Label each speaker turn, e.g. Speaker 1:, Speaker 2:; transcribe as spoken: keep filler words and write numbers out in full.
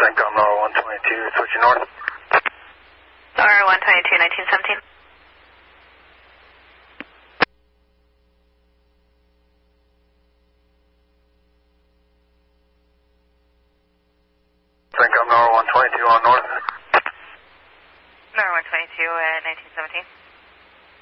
Speaker 1: CENTCOM Nora one twenty-two, switching north.
Speaker 2: Nora one twenty-two, nineteen seventeen.
Speaker 1: CENTCOM Nora one twenty-two on north.
Speaker 2: Nora one twenty-two, uh, nineteen seventeen.